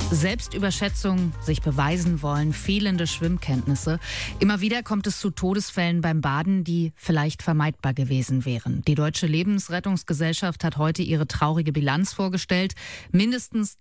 Selbstüberschätzung, sich beweisen wollen, fehlende Schwimmkenntnisse. Immer wieder kommt es zu Todesfällen beim Baden, die vielleicht vermeidbar gewesen wären. Die Deutsche Lebensrettungsgesellschaft hat heute ihre traurige Bilanz vorgestellt. Mindestens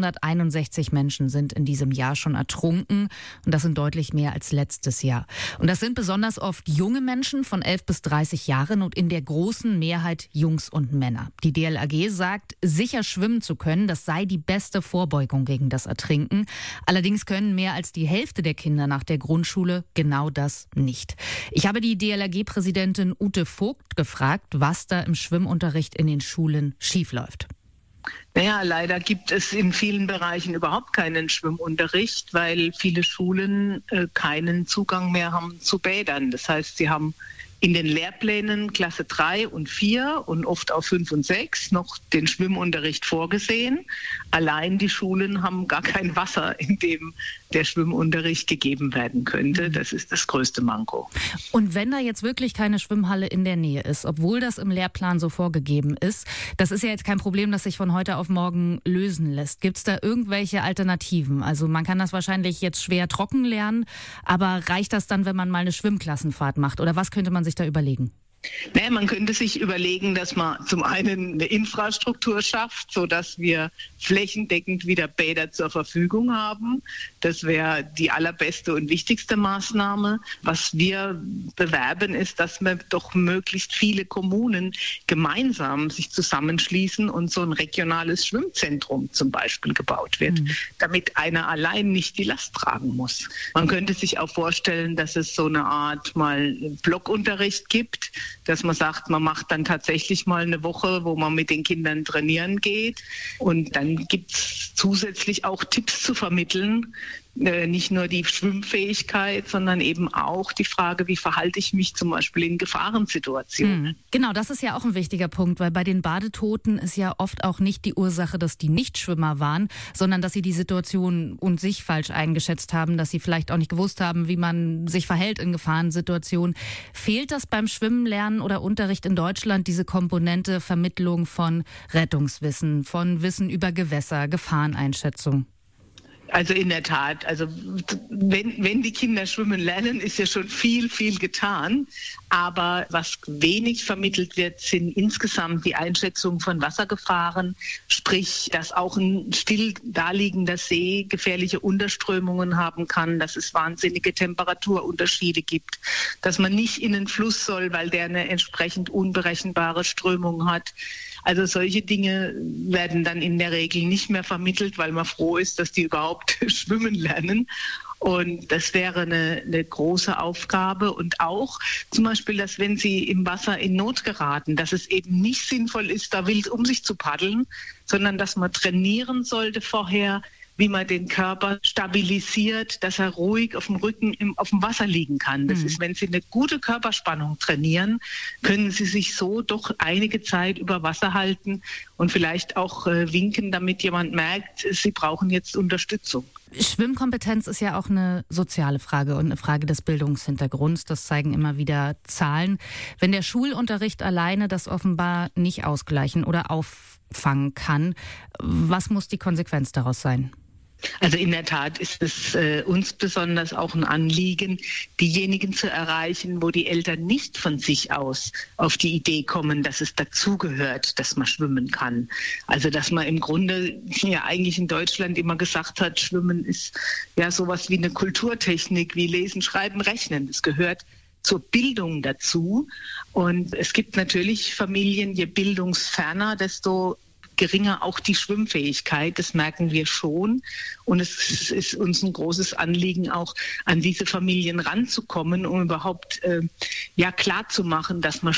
261 Menschen sind in diesem Jahr schon ertrunken. Und das sind deutlich mehr als letztes Jahr. Und das sind besonders oft junge Menschen von 11 bis 30 Jahren und in der großen Mehrheit Jungs und Männer. Die DLRG sagt, sicher schwimmen zu können, das sei die beste Vorbeugung gegen das Ertrinken. Allerdings können mehr als die Hälfte der Kinder nach der Grundschule genau das nicht. Ich habe die DLRG-Präsidentin Ute Vogt gefragt, was da im Schwimmunterricht in den Schulen schiefläuft. Naja, leider gibt es in vielen Bereichen überhaupt keinen Schwimmunterricht, weil viele Schulen keinen Zugang mehr haben zu Bädern. Das heißt, sie haben in den Lehrplänen Klasse 3 und 4 und oft auch 5 und 6 noch den Schwimmunterricht vorgesehen. Allein die Schulen haben gar kein Wasser, in dem der Schwimmunterricht gegeben werden könnte. Das ist das größte Manko. Und wenn da jetzt wirklich keine Schwimmhalle in der Nähe ist, obwohl das im Lehrplan so vorgegeben ist, das ist ja jetzt kein Problem, das sich von heute auf morgen lösen lässt. Gibt es da irgendwelche Alternativen? Also man kann das wahrscheinlich jetzt schwer trocken lernen, aber reicht das dann, wenn man mal eine Schwimmklassenfahrt macht? Oder was könnte man sich da überlegen? Naja, man könnte sich überlegen, dass man zum einen eine Infrastruktur schafft, sodass wir flächendeckend wieder Bäder zur Verfügung haben. Das wäre die allerbeste und wichtigste Maßnahme. Was wir bewerben, ist, dass wir doch möglichst viele Kommunen gemeinsam sich zusammenschließen und so ein regionales Schwimmzentrum zum Beispiel gebaut wird, damit einer allein nicht die Last tragen muss. Man könnte sich auch vorstellen, dass es so eine Art mal Blockunterricht gibt, dass man sagt, man macht dann tatsächlich mal eine Woche, wo man mit den Kindern trainieren geht. Und dann gibt es zusätzlich auch Tipps zu vermitteln. Nicht nur die Schwimmfähigkeit, sondern eben auch die Frage, wie verhalte ich mich zum Beispiel in Gefahrensituationen. Genau, das ist ja auch ein wichtiger Punkt, weil bei den Badetoten ist ja oft auch nicht die Ursache, dass die Nichtschwimmer waren, sondern dass sie die Situation und sich falsch eingeschätzt haben, dass sie vielleicht auch nicht gewusst haben, wie man sich verhält in Gefahrensituationen. Fehlt das beim Schwimmenlernen oder Unterricht in Deutschland, diese Komponente Vermittlung von Rettungswissen, von Wissen über Gewässer, Gefahreneinschätzung? Also in der Tat, also wenn die Kinder schwimmen lernen, ist ja schon viel, viel getan. Aber was wenig vermittelt wird, sind insgesamt die Einschätzung von Wassergefahren. Sprich, dass auch ein still daliegender See gefährliche Unterströmungen haben kann, dass es wahnsinnige Temperaturunterschiede gibt, dass man nicht in den Fluss soll, weil der eine entsprechend unberechenbare Strömung hat. Also solche Dinge werden dann in der Regel nicht mehr vermittelt, weil man froh ist, dass die überhaupt schwimmen lernen. Und das wäre eine große Aufgabe. Und auch zum Beispiel, dass wenn sie im Wasser in Not geraten, dass es eben nicht sinnvoll ist, da wild um sich zu paddeln, sondern dass man trainieren sollte vorher, wie man den Körper stabilisiert, dass er ruhig auf dem Rücken auf dem Wasser liegen kann. Das ist, wenn Sie eine gute Körperspannung trainieren, können Sie sich so doch einige Zeit über Wasser halten und vielleicht auch winken, damit jemand merkt, Sie brauchen jetzt Unterstützung. Schwimmkompetenz ist ja auch eine soziale Frage und eine Frage des Bildungshintergrunds. Das zeigen immer wieder Zahlen. Wenn der Schulunterricht alleine das offenbar nicht ausgleichen oder auffangen kann, was muss die Konsequenz daraus sein? Also in der Tat ist es uns besonders auch ein Anliegen, diejenigen zu erreichen, wo die Eltern nicht von sich aus auf die Idee kommen, dass es dazugehört, dass man schwimmen kann. Also dass man im Grunde ja eigentlich in Deutschland immer gesagt hat, Schwimmen ist ja sowas wie eine Kulturtechnik, wie Lesen, Schreiben, Rechnen. Das gehört zur Bildung dazu. Und es gibt natürlich Familien, je bildungsferner, desto geringer auch die Schwimmfähigkeit, das merken wir schon. Und es ist uns ein großes Anliegen, auch an diese Familien ranzukommen, um überhaupt klarzumachen, dass man